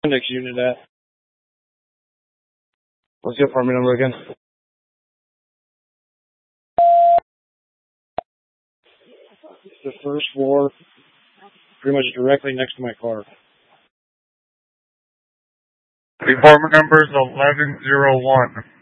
Next unit at. What's the apartment number again? It's the first floor, pretty much directly next to my car. The apartment number is 1101.